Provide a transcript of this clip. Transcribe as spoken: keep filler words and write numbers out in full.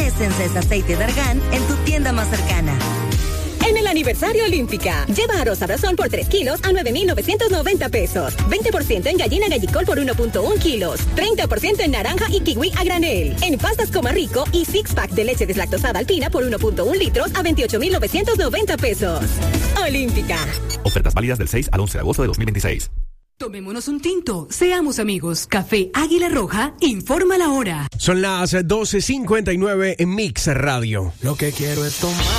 Essence aceite de argán en tu tienda más cercana. En el aniversario Olímpica, lleva arroz abrazón por tres kilos a nueve mil novecientos noventa pesos. veinte por ciento en gallina gallicol por uno punto uno kilos. treinta por ciento en naranja y kiwi a granel. En pastas Coma Rico y six pack de leche deslactosada alpina por uno punto uno litros a veintiocho mil novecientos noventa pesos. Olímpica. Ofertas válidas del seis al once de agosto de dos mil veintiséis. Tomémonos un tinto, seamos amigos. Café Águila Roja, informa la hora. Son las doce cincuenta y nueve en Mix Radio. Lo que quiero es tomar.